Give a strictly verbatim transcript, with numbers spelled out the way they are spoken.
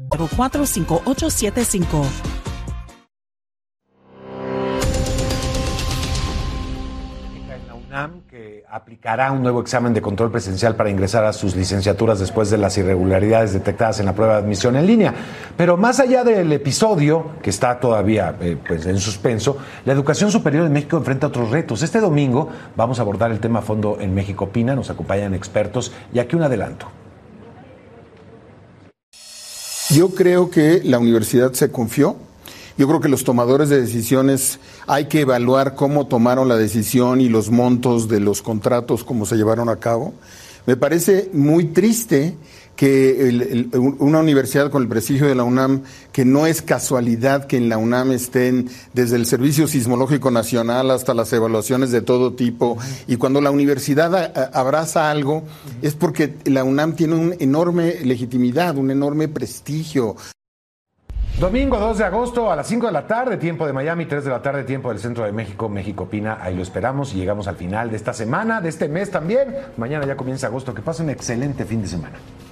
cero cuatro cinco ocho siete cinco. UNAM, que aplicará un nuevo examen de control presencial para ingresar a sus licenciaturas después de las irregularidades detectadas en la prueba de admisión en línea. Pero más allá del episodio, que está todavía eh, pues en suspenso, la educación superior en México enfrenta otros retos. Este domingo vamos a abordar el tema a fondo en México Opina, nos acompañan expertos y aquí un adelanto. Yo creo que la universidad se confió. Yo creo que los tomadores de decisiones hay que evaluar cómo tomaron la decisión y los montos de los contratos, cómo se llevaron a cabo. Me parece muy triste que el, el, una universidad con el prestigio de la UNAM, que no es casualidad que en la UNAM estén desde el Servicio Sismológico Nacional hasta las evaluaciones de todo tipo, y cuando la universidad a, a, abraza algo es porque la UNAM tiene una enorme legitimidad, un enorme prestigio. Domingo dos de agosto a las cinco de la tarde, tiempo de Miami, tres de la tarde, tiempo del centro de México, México Opina. Ahí lo esperamos y llegamos al final de esta semana, de este mes también. Mañana ya comienza agosto. Que pasen un excelente fin de semana.